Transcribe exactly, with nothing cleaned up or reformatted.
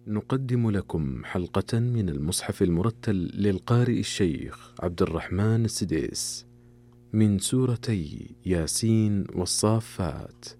نقدم لكم حلقة من المصحف المرتل للقارئ الشيخ عبد الرحمن السديس من سورتي ياسين والصافات.